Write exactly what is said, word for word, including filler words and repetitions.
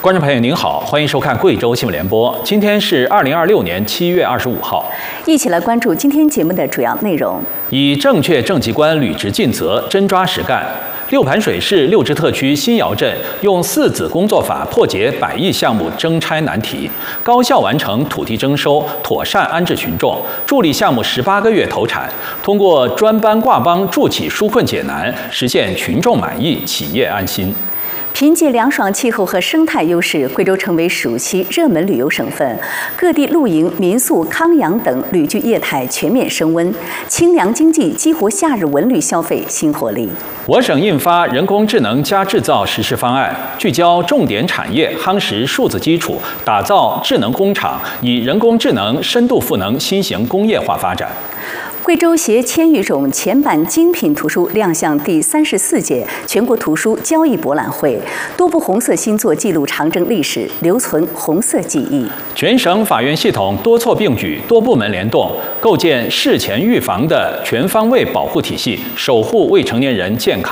观众朋友您好，欢迎收看贵州新闻联播。今天是二零二六年七月二十五号， 一起来关注今天节目的主要内容。 以正确政绩观履职尽责，真抓实干。六盘水市六支特区新窑镇用四子工作法破解百亿项目征差难题，高效完成土地征收，妥善安置群众，助力项目十八个月投产。通过专班挂帮助企纾困解难，实现群众满意、企业安心。 凭借凉爽气候和生态优势，贵州成为暑期热门旅游省份，各地露营、民宿、康养等旅居业态全面升温，清凉经济激活夏日文旅消费新活力。 我省印发人工智能加制造实施方案，聚焦重点产业，夯实数字基础，打造智能工厂，以人工智能深度赋能新型工业化发展。 贵州携千余种前版精品图书亮相第三十四届全国图书交易博览会，多部红色新作记录长征历史，留存红色记忆。 全省法院系统多措并举，多部门联动，构建事前预防的全方位保护体系，守护未成年人健康。